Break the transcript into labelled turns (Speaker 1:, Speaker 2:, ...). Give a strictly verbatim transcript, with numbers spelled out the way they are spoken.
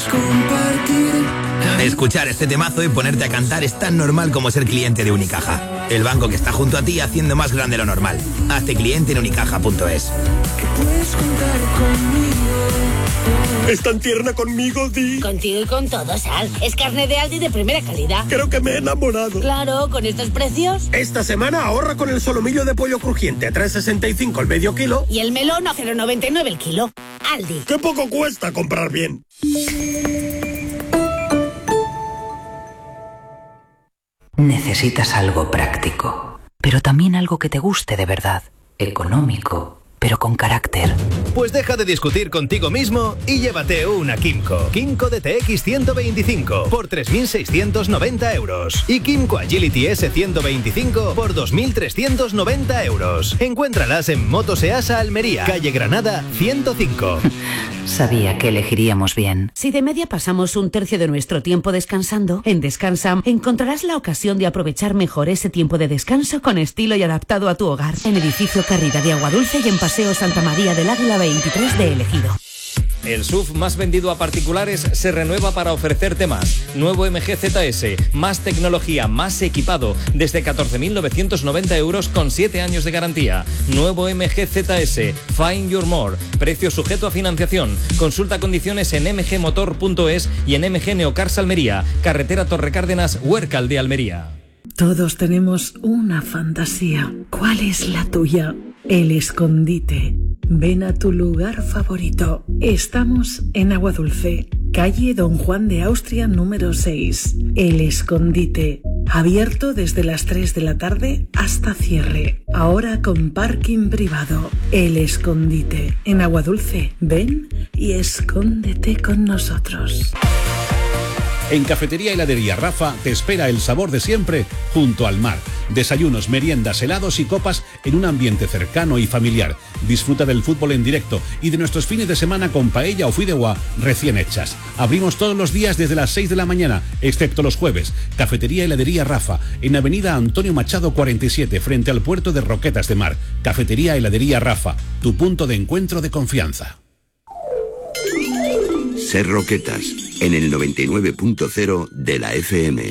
Speaker 1: compartir. Escuchar este temazo y ponerte a cantar es tan normal como ser cliente de Unicaja. El banco que está junto a ti haciendo más grande lo normal. Hazte cliente en unicaja punto es.
Speaker 2: Que puedes contar conmigo.
Speaker 3: ¿Es tan tierna conmigo, Di?
Speaker 4: Contigo y con todo, Sal. Es carne de Aldi de primera calidad.
Speaker 3: Creo que me he enamorado.
Speaker 4: Claro, con estos precios.
Speaker 3: Esta semana ahorra con el solomillo de pollo crujiente a tres sesenta y cinco el medio kilo.
Speaker 4: Y el melón a cero noventa y nueve el kilo. Aldi.
Speaker 3: ¡Qué poco cuesta comprar bien!
Speaker 5: Necesitas algo práctico, pero también algo que te guste de verdad, económico, pero con carácter.
Speaker 6: Pues deja de discutir contigo mismo y llévate una Kymco. Kymco D T X ciento veinticinco por tres mil seiscientos noventa euros. Y Kymco Agility S ciento veinticinco por dos mil trescientos noventa euros. Encuéntralas en Motos Easa Almería, calle Granada ciento cinco.
Speaker 5: Sabía que elegiríamos bien.
Speaker 7: Si de media pasamos un tercio de nuestro tiempo descansando, en Descansa encontrarás la ocasión de aprovechar mejor ese tiempo de descanso con estilo y adaptado a tu hogar. En Edificio Carrida de Aguadulce y en Paseo Santa María del Águila veintitrés de El Ejido.
Speaker 8: El S U V más vendido a particulares se renueva para ofrecerte más. Nuevo M G Z S, más tecnología, más equipado, desde catorce mil novecientos noventa euros con siete años de garantía. Nuevo M G Z S, Find Your More, precio sujeto a financiación. Consulta condiciones en m g motor punto es y en M G Neocars Almería, carretera Torre Cárdenas, Huércal de Almería.
Speaker 9: Todos tenemos una fantasía. ¿Cuál es la tuya? El escondite. Ven a tu lugar favorito. Estamos en Aguadulce, calle Don Juan de Austria número seis. El escondite. Abierto desde las tres de la tarde hasta cierre. Ahora con parking privado. El escondite. En Aguadulce. Ven y escóndete con nosotros.
Speaker 10: En Cafetería Heladería Rafa te espera el sabor de siempre junto al mar. Desayunos, meriendas, helados y copas en un ambiente cercano y familiar. Disfruta del fútbol en directo y de nuestros fines de semana con paella o fideuá recién hechas. Abrimos todos los días desde las seis de la mañana, excepto los jueves. Cafetería Heladería Rafa, en Avenida Antonio Machado cuarenta y siete, frente al puerto de Roquetas de Mar. Cafetería Heladería Rafa, tu punto de encuentro de confianza.
Speaker 11: Ser Roquetas, en el noventa y nueve punto cero de la F M.